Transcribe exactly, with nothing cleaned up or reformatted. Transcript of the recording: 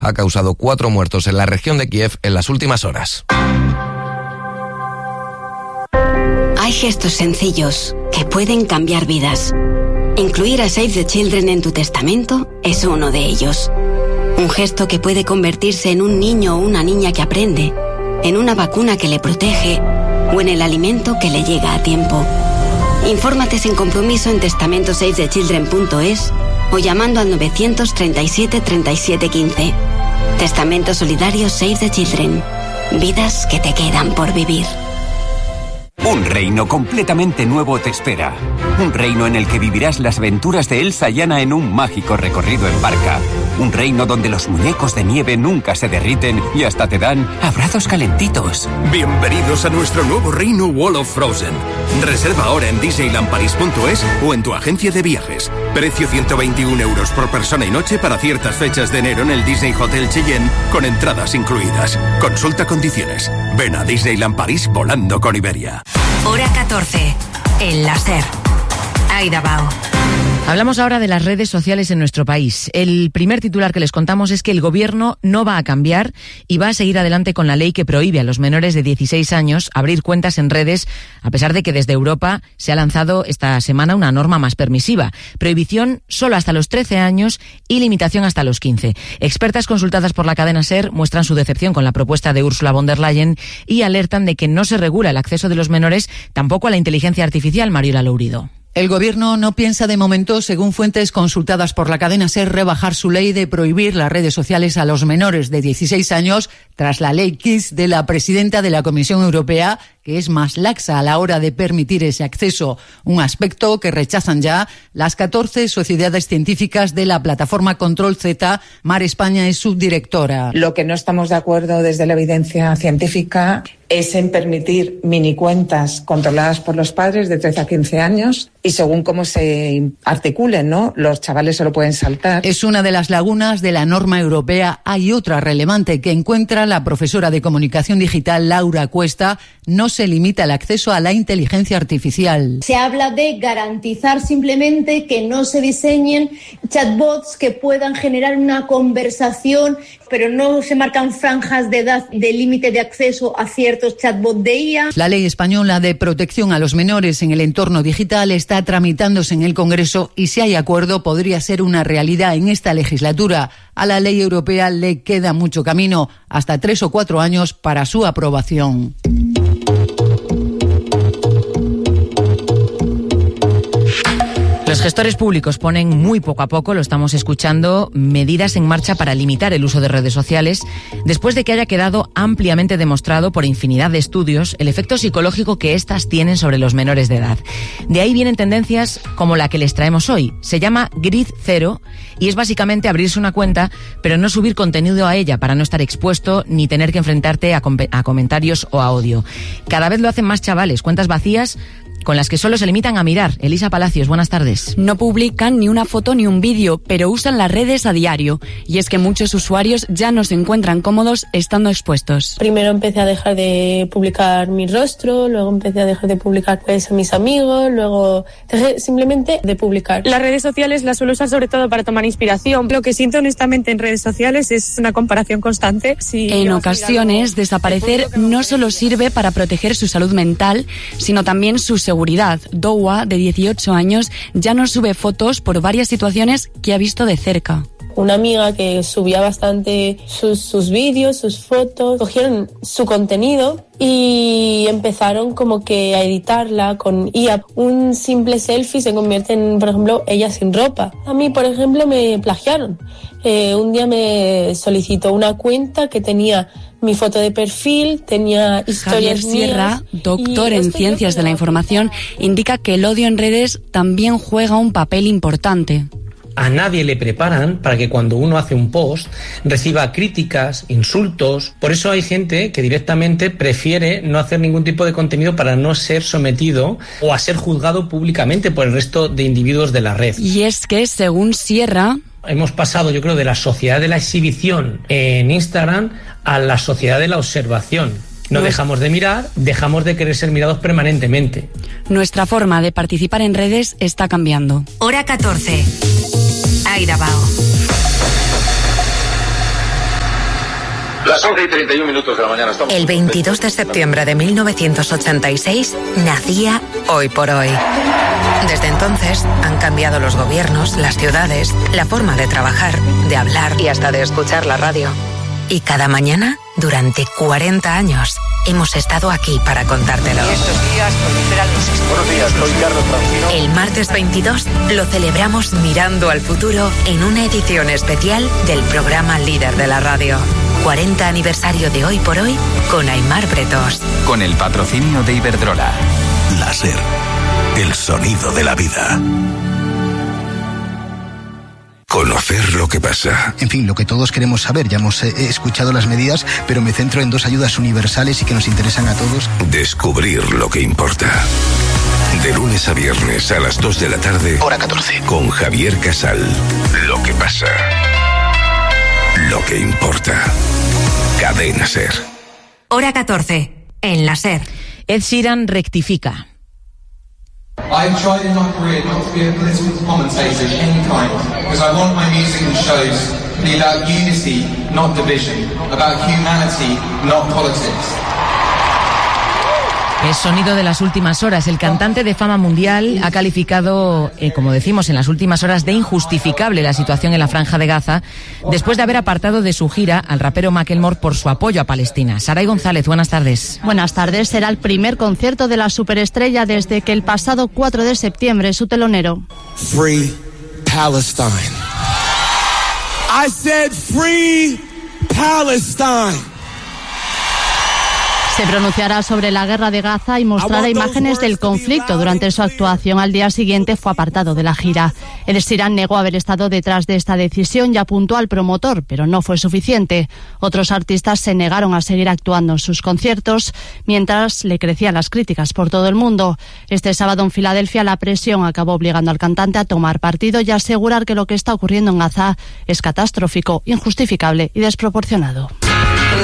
ha causado cuatro muertos en la región de Kiev en las últimas horas. Hay gestos sencillos que pueden cambiar vidas. Incluir a Save the Children en tu testamento es uno de ellos. Un gesto que puede convertirse en un niño o una niña que aprende, en una vacuna que le protege o en el alimento que le llega a tiempo. Infórmate sin compromiso en testamento save the children punto es o llamando al novecientos treinta y siete treinta y siete quince. Testamento solidario Save the Children. Vidas que te quedan por vivir. Un reino completamente nuevo te espera. Un reino en el que vivirás las aventuras de Elsa y Anna en un mágico recorrido en barca. Un reino donde los muñecos de nieve nunca se derriten y hasta te dan abrazos calentitos. Bienvenidos a nuestro nuevo reino Wall of Frozen. Reserva ahora en disneyland paris punto es o en tu agencia de viajes. Precio ciento veintiún euros por persona y noche para ciertas fechas de enero en el Disney Hotel Cheyenne con entradas incluidas. Consulta condiciones. Ven a Disneyland París volando con Iberia. Hora catorce. El láser. Aida Bao. Hablamos ahora de las redes sociales en nuestro país. El primer titular que les contamos es que el gobierno no va a cambiar y va a seguir adelante con la ley que prohíbe a los menores de dieciséis años abrir cuentas en redes, a pesar de que desde Europa se ha lanzado esta semana una norma más permisiva. Prohibición solo hasta los trece años y limitación hasta los quince. Expertas consultadas por la cadena SER muestran su decepción con la propuesta de Ursula von der Leyen y alertan de que no se regula el acceso de los menores, tampoco a la inteligencia artificial. Mariola Lourido. El gobierno no piensa de momento, según fuentes consultadas por la cadena SER, rebajar su ley de prohibir las redes sociales a los menores de dieciséis años tras la ley Kids de la presidenta de la Comisión Europea, que es más laxa a la hora de permitir ese acceso, un aspecto que rechazan ya las catorce sociedades científicas de la plataforma Control Z. Mar España es subdirectora. Lo que no estamos de acuerdo desde la evidencia científica es en permitir minicuentas controladas por los padres de trece a quince años y según cómo se articulen, ¿no? Los chavales se lo pueden saltar. Es una de las lagunas de la norma europea. Hay otra relevante que encuentra la profesora de comunicación digital Laura Cuesta. No se limita el acceso a la inteligencia artificial. Se habla de garantizar simplemente que no se diseñen chatbots que puedan generar una conversación, pero no se marcan franjas de edad de límite de acceso a ciertos chatbots de I A. La ley española de protección a los menores en el entorno digital está tramitándose en el Congreso y si hay acuerdo podría ser una realidad en esta legislatura. A la ley europea le queda mucho camino, hasta tres o cuatro años para su aprobación. Los gestores públicos ponen muy poco a poco, lo estamos escuchando, medidas en marcha para limitar el uso de redes sociales, después de que haya quedado ampliamente demostrado por infinidad de estudios el efecto psicológico que éstas tienen sobre los menores de edad. De ahí vienen tendencias como la que les traemos hoy. Se llama Grid Cero y es básicamente abrirse una cuenta, pero no subir contenido a ella para no estar expuesto ni tener que enfrentarte a, com- a comentarios o a odio. Cada vez lo hacen más chavales, cuentas vacías con las que solo se limitan a mirar. Elisa Palacios, buenas tardes. No publican ni una foto ni un vídeo, pero usan las redes a diario. Y es que muchos usuarios ya no se encuentran cómodos estando expuestos. Primero empecé a dejar de publicar mi rostro, luego empecé a dejar de publicar pues a mis amigos, luego dejé simplemente de publicar. Las redes sociales las suelo usar sobre todo para tomar inspiración. Lo que siento honestamente en redes sociales es una comparación constante. Si en ocasiones, desaparecer no solo sirve para proteger su salud mental, sino también su seguridad. Seguridad. Doua, de dieciocho años, ya no sube fotos por varias situaciones que ha visto de cerca. Una amiga que subía bastante sus, sus vídeos, sus fotos, cogieron su contenido y empezaron como que a editarla con I A. Un simple selfie se convierte en, por ejemplo, ella sin ropa. A mí, por ejemplo, me plagiaron. Eh, un día me solicitó una cuenta que tenía mi foto de perfil, tenía historias Javier Sierra, mías, doctor en ciencias de la información, indica que el odio en redes también juega un papel importante. A nadie le preparan para que cuando uno hace un post reciba críticas, insultos. Por eso hay gente que directamente prefiere no hacer ningún tipo de contenido para no ser sometido o a ser juzgado públicamente por el resto de individuos de la red. Y es que, según Sierra, hemos pasado, yo creo, de la sociedad de la exhibición en Instagram a la sociedad de la observación. No dejamos de mirar, dejamos de querer ser mirados permanentemente. Nuestra forma de participar en redes está cambiando. Hora catorce. Aida Bao. Las once y treinta y un minutos de la mañana estamos... El veintidós de septiembre de mil novecientos ochenta y seis nacía Hoy por Hoy. Desde entonces han cambiado los gobiernos, las ciudades, la forma de trabajar, de hablar y hasta de escuchar la radio. Y cada mañana, durante cuarenta años, hemos estado aquí para contártelo. Estos días proliferan los... Buenos días, soy Carlos Francino. El martes veintidós lo celebramos mirando al futuro en una edición especial del programa líder de la radio. cuarenta aniversario de Hoy por Hoy con Aimar Bretos. Con el patrocinio de Iberdrola. Láser, el sonido de la vida. Conocer lo que pasa. En fin, lo que todos queremos saber. Ya hemos eh, escuchado las medidas, pero me centro en dos ayudas universales y que nos interesan a todos. Descubrir lo que importa. De lunes a viernes a las dos de la tarde. Hora catorce. Con Javier Casal. Lo que pasa. Lo que importa. Cadena SER. Hora catorce. En la SER. Ed Sheeran rectifica. I've tried in my career not to be a political commentator of any kind, because I want my music and shows to be about unity, not division, about humanity, not politics. Es sonido de las últimas horas. El cantante de fama mundial ha calificado, eh, como decimos, en las últimas horas de injustificable la situación en la Franja de Gaza, después de haber apartado de su gira al rapero Macklemore por su apoyo a Palestina. Saray González, buenas tardes. Buenas tardes. Será el primer concierto de la superestrella desde que el pasado cuatro de septiembre su telonero. Free Palestine. I said free Palestine. Se pronunciará sobre la guerra de Gaza y mostrará imágenes del conflicto. Durante su actuación al día siguiente fue apartado de la gira. Ed Sheeran negó haber estado detrás de esta decisión y apuntó al promotor, pero no fue suficiente. Otros artistas se negaron a seguir actuando en sus conciertos, mientras le crecían las críticas por todo el mundo. Este sábado en Filadelfia la presión acabó obligando al cantante a tomar partido y a asegurar que lo que está ocurriendo en Gaza es catastrófico, injustificable y desproporcionado.